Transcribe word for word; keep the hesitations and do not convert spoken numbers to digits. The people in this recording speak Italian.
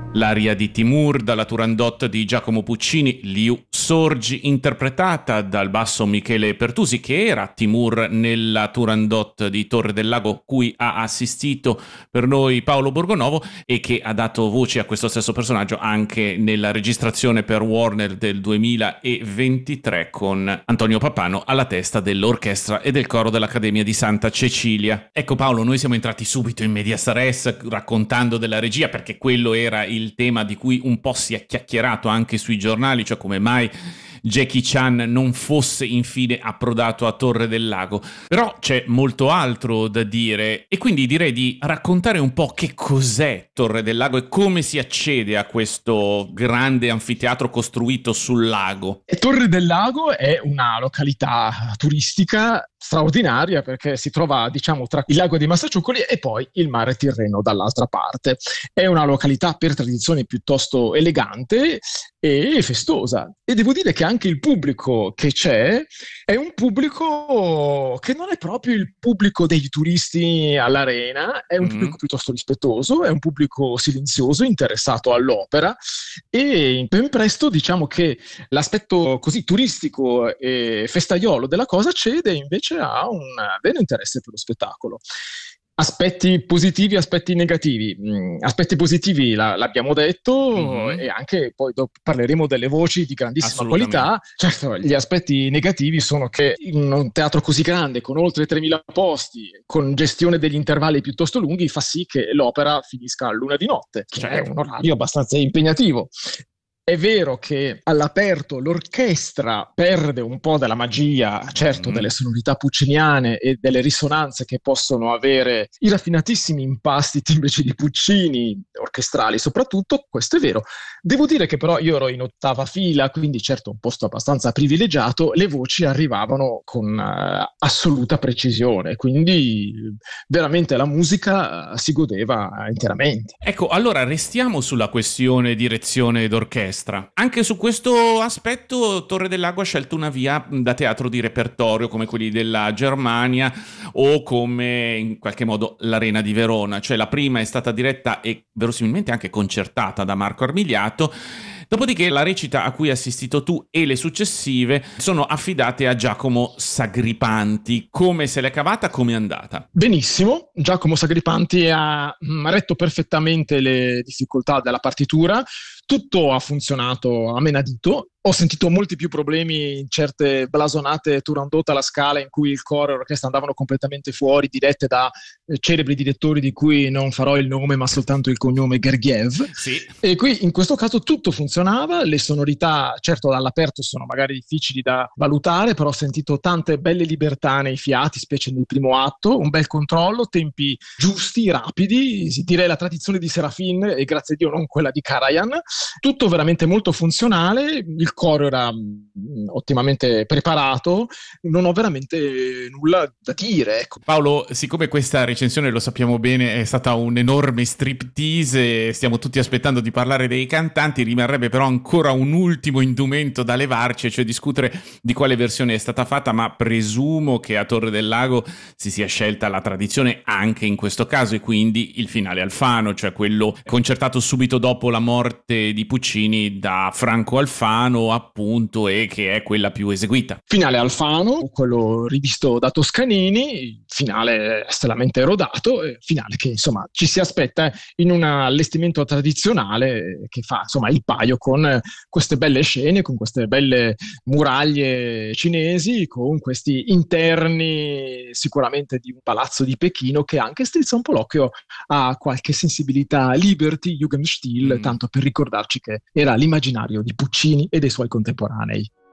L'aria di Timur dalla Turandot di Giacomo Puccini, Liu Sorgi, interpretata dal basso Michele Pertusi, che era Timur nella Turandot di Torre del Lago, cui ha assistito per noi Paolo Borgonovo e che ha dato voce a questo stesso personaggio anche nella registrazione per Warner del duemilaventitré con Antonio Pappano alla testa dell'orchestra e del coro dell'Accademia di Santa Cecilia. Ecco Paolo, noi siamo entrati subito in medias res raccontando della regia, perché quello era il il tema di cui un po' si è chiacchierato anche sui giornali, cioè come mai Jackie Chan non fosse infine approdato a Torre del Lago. Però c'è molto altro da dire e quindi direi di raccontare un po' che cos'è Torre del Lago e come si accede a questo grande anfiteatro costruito sul lago. E Torre del Lago è una località turistica straordinaria perché si trova, diciamo, tra il lago dei Massaciucoli e poi il mare Tirreno dall'altra parte. È una località per tradizione piuttosto elegante e festosa, e devo dire che anche il pubblico che c'è è un pubblico che non è proprio il pubblico dei turisti all'arena, è un mm-hmm. pubblico piuttosto rispettoso, è un pubblico silenzioso, interessato all'opera, e ben presto diciamo che l'aspetto così turistico e festaiolo della cosa cede invece a un vero interesse per lo spettacolo. Aspetti positivi, aspetti negativi. Mm, aspetti positivi la, l'abbiamo detto, mm-hmm. e anche poi dopo parleremo delle voci di grandissima qualità. Certo, gli aspetti negativi sono che in un teatro così grande, con oltre tremila posti, con gestione degli intervalli piuttosto lunghi, fa sì che l'opera finisca a luna di notte, che certo. è un orario abbastanza impegnativo. È vero che all'aperto l'orchestra perde un po' della magia, certo, mm. delle sonorità pucciniane e delle risonanze che possono avere i raffinatissimi impasti timbri di Puccini, orchestrali soprattutto, questo è vero. Devo dire che però io ero in ottava fila, quindi certo un posto abbastanza privilegiato, le voci arrivavano con uh, assoluta precisione, quindi veramente la musica uh, si godeva interamente. Ecco, allora restiamo sulla questione direzione d'orchestra. Anche su questo aspetto Torre del Lago ha scelto una via da teatro di repertorio come quelli della Germania o come in qualche modo l'Arena di Verona, cioè la prima è stata diretta e verosimilmente anche concertata da Marco Armigliato. Dopodiché la recita a cui hai assistito tu e le successive sono affidate a Giacomo Sagripanti. Come se l'è cavata? Come è andata? Benissimo, Giacomo Sagripanti ha retto perfettamente le difficoltà della partitura, tutto ha funzionato a menadito. Ho sentito molti più problemi in certe blasonate Turandot alla Scala in cui il coro e l'orchestra andavano completamente fuori, dirette da eh, celebri direttori di cui non farò il nome ma soltanto il cognome, Gergiev. Sì. E qui in questo caso tutto funzionava, le sonorità certo dall'aperto sono magari difficili da valutare, però ho sentito tante belle libertà nei fiati, specie nel primo atto, un bel controllo, tempi giusti, rapidi, direi la tradizione di Serafin e grazie a Dio non quella di Karajan, tutto veramente molto funzionale. Il Il coro era mh, ottimamente preparato, non ho veramente nulla da dire. Ecco. Paolo, siccome questa recensione, lo sappiamo bene, è stata un enorme striptease, stiamo tutti aspettando di parlare dei cantanti, rimarrebbe però ancora un ultimo indumento da levarci, cioè discutere di quale versione è stata fatta, ma presumo che a Torre del Lago si sia scelta la tradizione anche in questo caso e quindi il finale Alfano, cioè quello concertato subito dopo la morte di Puccini da Franco Alfano, appunto, e che è quella più eseguita. Finale Alfano, quello rivisto da Toscanini, finale estremamente erodato, finale che insomma ci si aspetta in un allestimento tradizionale che fa insomma il paio con queste belle scene, con queste belle muraglie cinesi, con questi interni sicuramente di un palazzo di Pechino che anche strizza un po' l'occhio a qualche sensibilità Liberty, Jugendstil, mm. tanto per ricordarci che era l'immaginario di Puccini e dei suoi contemporanei.